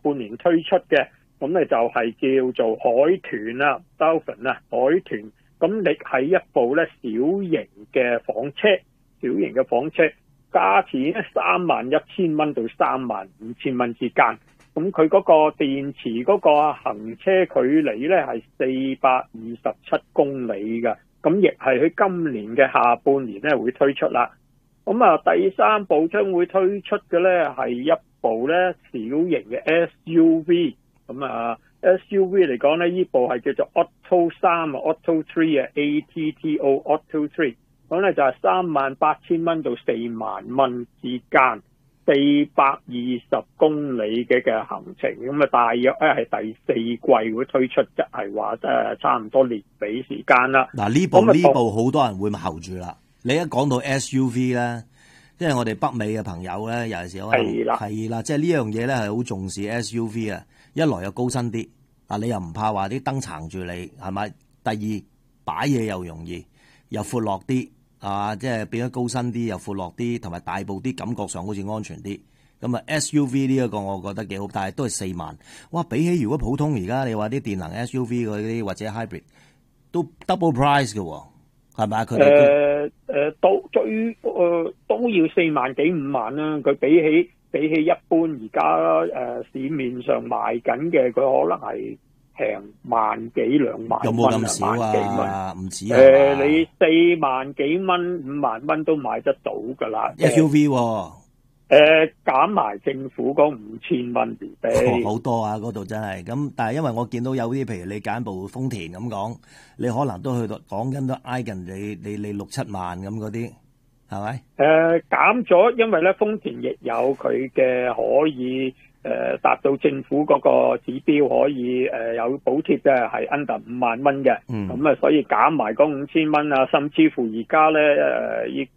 半年推出嘅，咁咧就係叫做海豚啦 ，Dolphin 啊，海豚。咁你係一部咧小型嘅房車，價錢咧31,000蚊到35,000蚊之間。咁佢嗰個電池嗰個行車距離咧係427公里嘅，咁亦係佢今年嘅下半年咧會推出啦。咁啊，第三部將會推出嘅咧係一部咧小型嘅 SUV。咁啊 SUV 嚟講咧，呢部係叫做 Atto 3 Atto 3啊 ATTO Atto 3。咁咧就係38,000蚊到40,000蚊之間。420公里嘅行程，咁啊大約咧係第四季會推出，即係話差唔多年尾時間啦。 嗱呢部好多人會候住啦。你一講到 SUV 咧，因為我哋北美嘅朋友咧，尤其是係啦，即係呢樣嘢咧係好重視 SUV 啊。一來又高身啲，你又唔怕話啲燈撐住你，係咪？第二擺嘢又容易，又闊落啲。即係變咗高身啲，又闊落啲，同埋大部啲，感覺上好似安全啲。咁啊 SUV 呢一個我覺得幾好，但係都係4萬。哇！比起如果普通而家你話啲電能 SUV 嗰啲或者 hybrid 都 double price 嘅喎，係咪啊？佢哋都要4萬幾5萬啦。佢比起一般而家市面上賣緊嘅，佢可能係平1萬幾2萬蚊，有冇咁少啊？唔止啊！你4萬幾蚊5萬蚊都買得到㗎啦。 SUV 減埋政府嗰5000蚊好多啊！嗰度真係咁，但係因為我見到有啲，譬如你揀部豐田咁講，你可能都去到講緊都挨近你6-7萬咁嗰啲，係咪？ 減咗，因為咧豐田亦有佢嘅可以。達到政府嗰個指標可以有補貼嘅係 under 5萬蚊嘅，咁所以減埋嗰5000蚊啊，甚至乎而家咧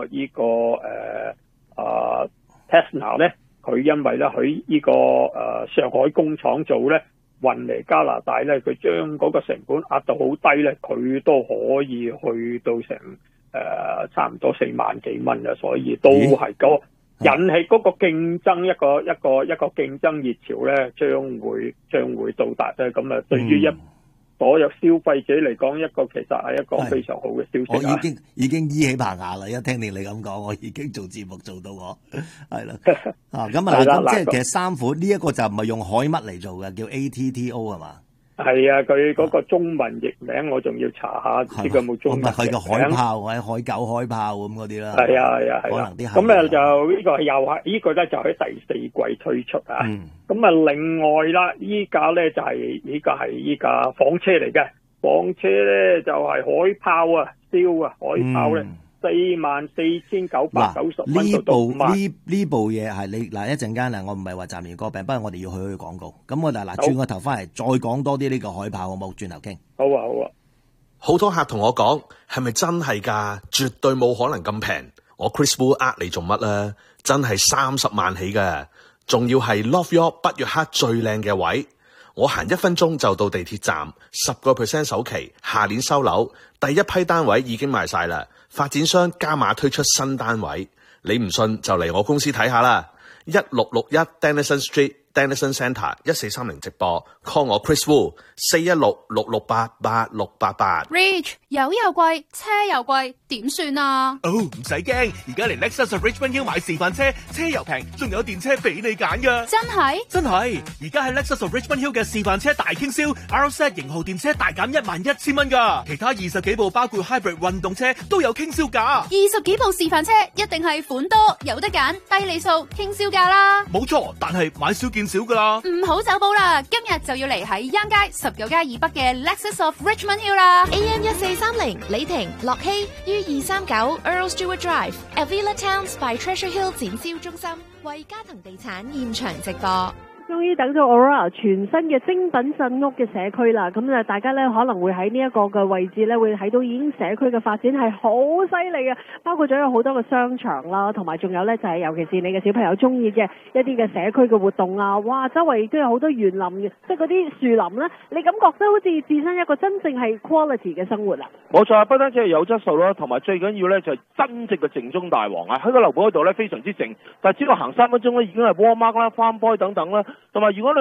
Tesla 咧，佢因為咧佢呢個上海工廠做咧運嚟加拿大咧，佢將嗰個成本壓到好低咧，佢都可以去到成差唔多4萬幾蚊嘅，所以都係引起嗰個競爭一個競爭熱潮咧，將會到達咧。咁啊，對於所有消費者嚟講，一個其實係一個非常好嘅消息。 我已經依起棚牙啦！一聽你咁講，我已經做節目做到我係啦。咁即係其實3款呢一個就唔係用海乜嚟做嘅，叫 ATTO 係嘛？係啊，佢嗰個中文譯名我仲要查下，知佢有冇中文譯名。 佢個海豹或者海狗、海豹咁嗰啲啦。 係啊，可能啲咁就呢個又係呢個咧，就喺第4季推出啊。咁啊，另外啦，依家咧就係依架房車嚟嘅，房車咧就係海豹啊，燒啊，海豹咧。44,990蚊到5萬。 呢部嘢係你嗱一陣間我唔係話暫時個病，不過我哋要去廣告。咁我嗱轉個頭翻嚟再講多啲呢個海豹好冇？轉頭傾。 好啊。 好多客同我講，係咪真係㗎？絕對冇可能咁平。我 Chris Wu 你做乜咧？真係30萬起嘅，仲要係 Love York 北約克最靚嘅位。我行1分鐘就到地鐵站，10% 首期，下年收樓，第一批單位已經賣晒啦。發展商加碼推出新單位，你唔信就嚟我公司睇下啦。1661 Denison Street Denison Centre 1430直播 ，call 我 Chris Wu 416-668-8688。 Rich 油又貴，車又貴，點算啊？ 唔使驚，而家嚟 Lexus of Richmond Hill 買示範車，車又平，仲有電車俾你揀㗎。真係，而家喺 Lexus of Richmond Hill 嘅示範車大傾銷 ，RZ 型號電車大減11,000蚊㗎，其他20幾部包括 Hybrid 運動車都有傾銷價。 20幾部示範車一定係款多，有得揀，低利數，傾銷價啦。 冇錯，但係買少見少㗎啦。 唔好走寶啦，今日就要嚟喺央街19街以北嘅 Lexus of Richmond Hill 啦。 AM 1430李婷、樂希於239 Earl Stewart Drive，Avila Towns by Treasure Hill 展銷中心為嘉騰地產現場直播。 終於等到 Aurora 全新嘅精品鎮屋嘅社區啦，咁大家咧可能會喺呢一個嘅位置咧會睇到已經社區嘅發展係好犀利嘅，包括咗有好多嘅商場啦，同埋仲有咧就係尤其是你嘅小朋友中意嘅一啲嘅社區嘅活動啊，哇！周圍亦都有好多園林嘅，即係嗰啲樹林咧，你感覺得好似置身一個真正係 quality 嘅生活啦。 冇錯，不單止係有質素啦，同埋最緊要咧就係真正嘅靜中大王啊！喺個樓盤嗰度咧非常之靜，但係只要行3分鐘咧已經係 Walmart 啦、Farm Boy 等等啦。同埋如果你